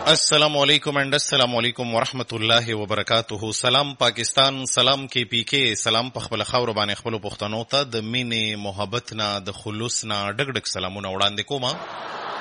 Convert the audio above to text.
السلام علیکم اینڈ السلام علیکم ورحمت الله وبرکاتہ. سلام پاکستان، سلام کې پی کې، سلام په خپل خاور باندې خپل پښتنو ته د مینې محبت نه د خلوص نه ډګ ډګ سلامونه وړاندې کوم.